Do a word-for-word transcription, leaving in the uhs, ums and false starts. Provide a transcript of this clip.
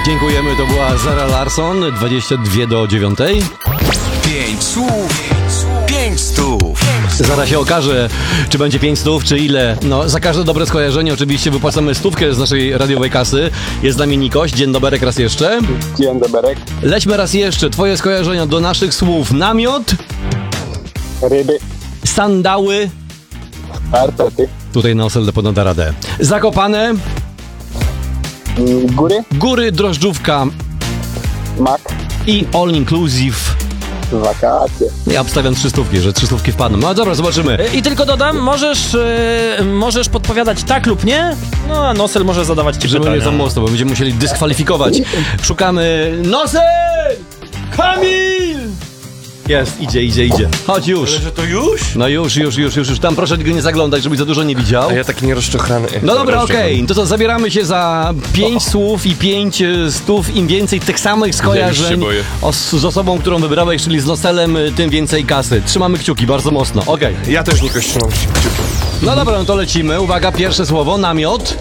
Dziękujemy, to była Zara Larsson, dwadzieścia dwa do dziewiątej. Pięć słów, pięć stów. Zaraz się okaże, czy będzie pięć stów, czy ile. No, za każde dobre skojarzenie oczywiście wypłacamy stówkę z naszej radiowej kasy. Jest z nami Nikoś, dzień dobry raz jeszcze. Dzień dobry. Lećmy raz jeszcze, twoje skojarzenia do naszych słów. Namiot, Ryby, sandały, arpety, tutaj na Osel podada radę. Zakopane, mm, góry, góry, drożdżówka mak, i all inclusive. wakacje. Ja obstawiam trzy stówki, że trzy stówki wpadną. No dobra, zobaczymy. I tylko dodam, możesz, yy, możesz podpowiadać tak lub nie, no a Nosel może zadawać ci Żeby pytania. nie za mocno, bo będziemy musieli dyskwalifikować. Szukamy... Nosel! Kamil! Jest, idzie, idzie, idzie. Chodź już. Ale że to już? No już, już, już, już, już. Tam proszę go nie zaglądać, żebyś za dużo nie widział. A ja taki nierozczochrany. No dobra, okej. To co, zabieramy się za pięć słów i pięć e, stów. Im więcej tych samych skojarzeń boję. o, z osobą, którą wybrałeś, czyli z Noselem, e, tym więcej kasy. Trzymamy kciuki bardzo mocno. Okej. Ja też Nikoś trzymam kciuki. No dobra, no to lecimy. Uwaga, pierwsze słowo. Namiot.